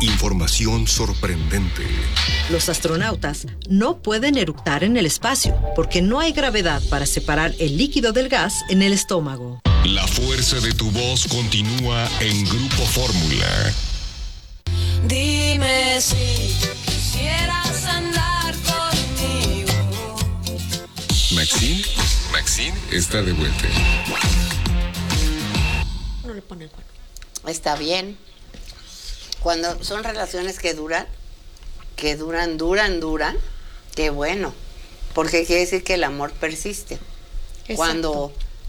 Información sorprendente. Los astronautas no pueden eructar en el espacio porque no hay gravedad para separar el líquido del gas en el estómago. La fuerza de tu voz continúa en Grupo Fórmula. Dime si quisieras andar conmigo. Maxine está de vuelta. No le pone el cuerno. Está bien. Cuando son relaciones que duran, qué bueno. Porque quiere decir que el amor persiste. Exacto. Cuando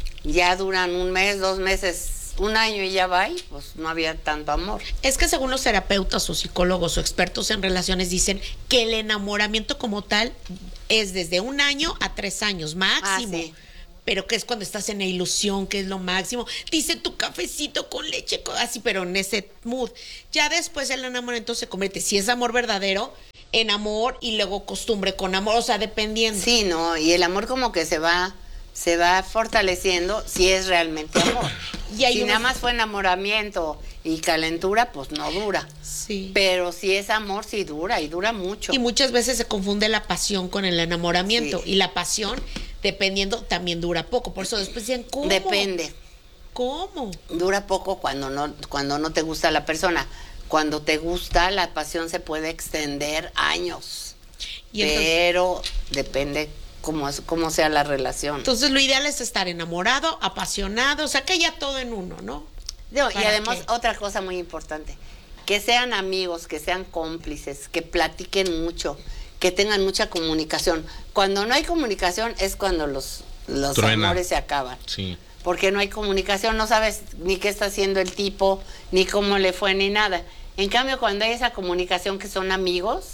ya duran un mes, 2 meses, un año y ya va, pues no había tanto amor. Es que según los terapeutas o psicólogos o expertos en relaciones dicen que el enamoramiento como tal es desde 1 año a 3 años máximo. Sí. Pero que es cuando estás en la ilusión, que es lo máximo. Dice tu cafecito con leche, así, pero en ese mood. Ya después el enamoramiento se convierte, si es amor verdadero, en amor y luego costumbre con amor, o sea, dependiendo. Sí, no, y el amor como que se va fortaleciendo si es realmente amor. Si nada más fue enamoramiento y calentura, pues no dura. Sí. Pero si es amor, sí dura, y dura mucho. Y muchas veces se confunde la pasión con el enamoramiento. Sí. Y la pasión, dependiendo, también dura poco. Por eso después dicen, ¿cómo? Depende. ¿Cómo? Dura poco cuando no te gusta la persona. Cuando te gusta, la pasión se puede extender años. Y entonces, pero depende cómo sea la relación. entonces lo ideal es estar enamorado, apasionado, o sea, que haya todo en uno, ¿no? No, y además, qué? otra cosa muy importante, que sean amigos, que sean cómplices, que platiquen mucho, que tengan mucha comunicación. Cuando no hay comunicación es cuando los Truena. amores se acaban. Sí. Porque no hay comunicación, no sabes ni qué está haciendo el tipo, ni cómo le fue, ni nada. En cambio, cuando hay esa comunicación que son amigos,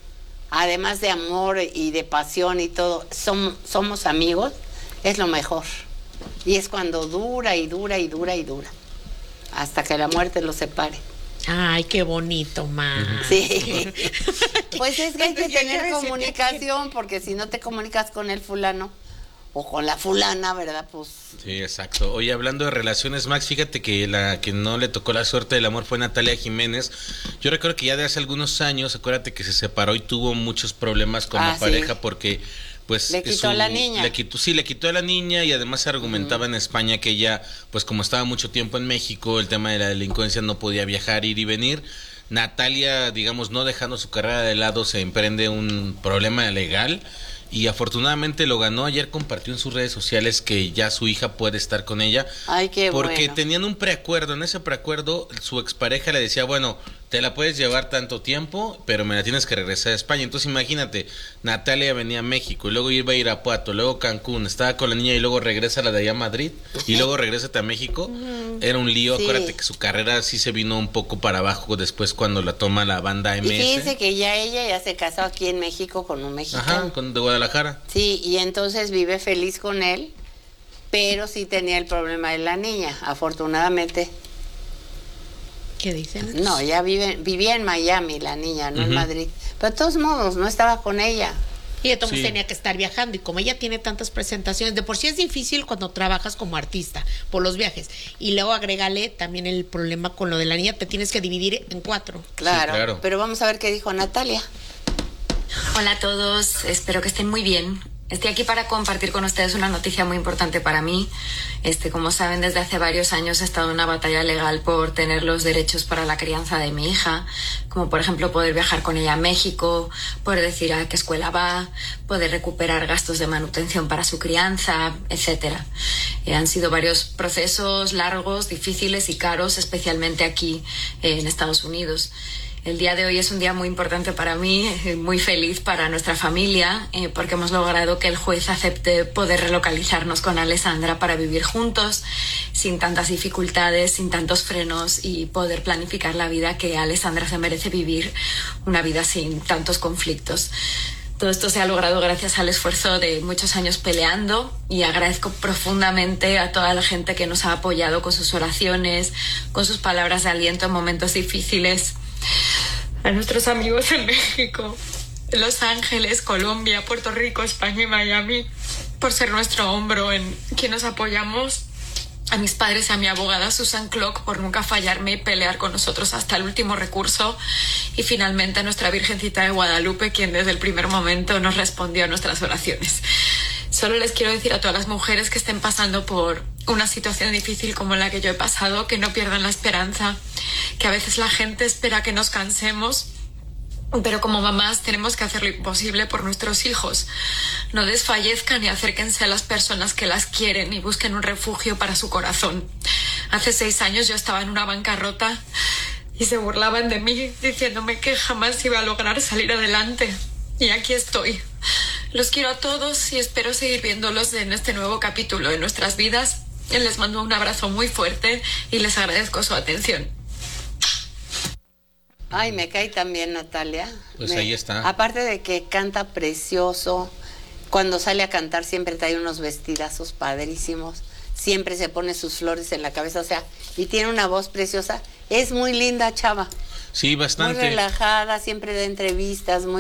además de amor y de pasión y todo, somos amigos, es lo mejor. Y es cuando dura y dura y dura y dura, hasta que la muerte los separe. Ay, qué bonito, ma. Sí. Pues es que hay que tener comunicación, porque si no te comunicas con el fulano o con la fulana, ¿verdad? Pues Sí, exacto. Oye, hablando de relaciones, Max, fíjate que la que no le tocó la suerte del amor fue Natalia Jiménez. Yo recuerdo que ya de hace algunos años, acuérdate que se separó y tuvo muchos problemas con la pareja porque pues le quitó a la niña. le quitó a la niña y además se argumentaba en España que ella, pues como estaba mucho tiempo en México, el tema de la delincuencia, no podía viajar, ir y venir. Natalia, digamos, no dejando su carrera de lado, se emprende un problema legal y afortunadamente lo ganó. Ayer compartió en sus redes sociales que ya su hija puede estar con ella. Ay, qué porque bueno. tenían un preacuerdo. En ese preacuerdo su expareja le decía, bueno, te la puedes llevar tanto tiempo, pero me la tienes que regresar a España. Entonces imagínate, Natalia venía a México y luego iba a Irapuato, luego Cancún, estaba con la niña y luego regresa a la de allá a Madrid y luego regresa a México. Era un lío. Sí. Acuérdate que su carrera sí se vino un poco para abajo después cuando la toma la banda MS. Y fíjense que ella ya se casó aquí en México con un mexicano. Ajá, de Guadalajara. Sí, y entonces vive feliz con él, pero sí tenía el problema de la niña, afortunadamente. ¿Qué dicen? No, ya vivía en Miami la niña, no en Madrid. Pero de todos modos, no estaba con ella. Y de todos modos Sí. tenía que estar viajando. Y como ella tiene tantas presentaciones, de por sí es difícil cuando trabajas como artista por los viajes. Y luego agrégale también el problema con lo de la niña, te tienes que dividir en 4. Claro, Sí, claro. pero vamos a ver qué dijo Natalia. Hola a todos, espero que estén muy bien. Estoy aquí para compartir con ustedes una noticia muy importante para mí. Como saben, desde hace varios años he estado en una batalla legal por tener los derechos para la crianza de mi hija, como por ejemplo poder viajar con ella a México, poder decir a qué escuela va, poder recuperar gastos de manutención para su crianza, etcétera. Han sido varios procesos largos, difíciles y caros, especialmente aquí en Estados Unidos. El día de hoy es un día muy importante para mí, muy feliz para nuestra familia, porque hemos logrado que el juez acepte poder relocalizarnos con Alessandra para vivir juntos, sin tantas dificultades, sin tantos frenos y poder planificar la vida que Alessandra se merece vivir, una vida sin tantos conflictos. Todo esto se ha logrado gracias al esfuerzo de muchos años peleando y agradezco profundamente a toda la gente que nos ha apoyado con sus oraciones, con sus palabras de aliento en momentos difíciles. A nuestros amigos en México, Los Ángeles, Colombia, Puerto Rico, España y Miami, por ser nuestro hombro en quien nos apoyamos a mis padres y a mi abogada Susan Clock por nunca fallarme y pelear con nosotros hasta el último recurso, y finalmente a nuestra Virgencita de Guadalupe, quien desde el primer momento nos respondió a nuestras oraciones. Solo les quiero decir a todas las mujeres que estén pasando por una situación difícil como la que yo he pasado, que no pierdan la esperanza, que a veces la gente espera que nos cansemos, pero como mamás tenemos que hacer lo imposible por nuestros hijos. No desfallezcan y acérquense a las personas que las quieren y busquen un refugio para su corazón. Hace 6 años yo estaba en una bancarrota y se burlaban de mí diciéndome que jamás iba a lograr salir adelante. Y aquí estoy. Los quiero a todos y espero seguir viéndolos en este nuevo capítulo de nuestras vidas. Les mando un abrazo muy fuerte y les agradezco su atención. Ay, me cae también Natalia. Pues ahí está. Aparte de que canta precioso, cuando sale a cantar siempre trae unos vestidazos padrísimos, siempre se pone sus flores en la cabeza, o sea, y tiene una voz preciosa. Es muy linda, chava. Sí, bastante. Muy relajada, siempre da entrevistas, muy